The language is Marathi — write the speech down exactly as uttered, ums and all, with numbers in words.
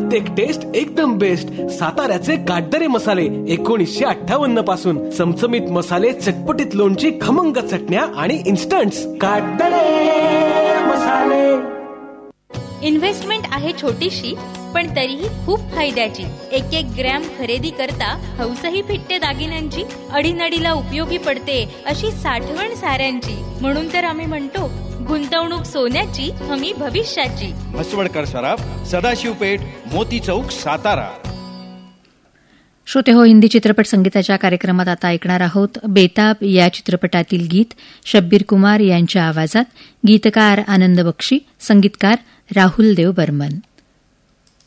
प्रत्येक टेस्ट एकदम बेस्ट. साताऱ्याचे काटदरे मसाले एकोणीसशे अठ्ठावन्न पासून. चमचमीत मसाले, चटपटीत लोणची, खमंग चटण्या आणि इन्स्टंट्स. काटदरे मसाले. इन्व्हेस्टमेंट आहे छोटीशी पण तरीही खूप फायद्याची. एक एक ग्रॅम खरेदी करता हौसही फिटते दागिन्यांची. अडीनडीला उपयोगी पडते अशी साठवण साऱ्यांची. म्हणून तर आम्ही म्हणतो गुंतवणूक सोन्याची, हमी भविष्याची. हसवडकर सराफ, सदाशिव पेठ, मोती चौक, सातारा. श्रोते हो, हिंदी चित्रपट संगीताच्या कार्यक्रमात आता ऐकणार आहोत बेताब या चित्रपटातील गीत शब्बीर कुमार यांच्या आवाजात. गीतकार आनंद बक्षी, संगीतकार राहुल देव बर्मन.